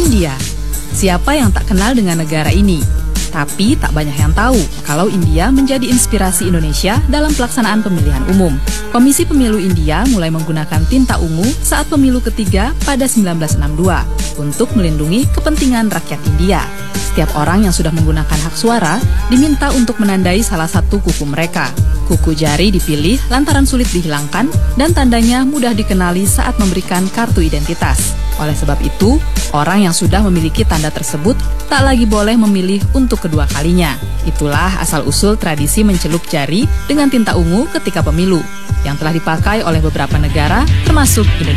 India. Siapa yang tak kenal dengan negara ini? Tapi tak banyak yang tahu kalau India menjadi inspirasi Indonesia dalam pelaksanaan pemilihan umum. Komisi Pemilu India mulai menggunakan tinta ungu saat pemilu ketiga pada 1962 untuk melindungi kepentingan rakyat India. Setiap orang yang sudah menggunakan hak suara diminta untuk menandai salah satu kuku mereka. Kuku jari dipilih lantaran sulit dihilangkan dan tandanya mudah dikenali saat memberikan kartu identitas. Oleh sebab itu, orang yang sudah memiliki tanda tersebut tak lagi boleh memilih untuk kedua kalinya. Itulah asal-usul tradisi mencelup jari dengan tinta ungu ketika pemilu, yang telah dipakai oleh beberapa negara termasuk Indonesia.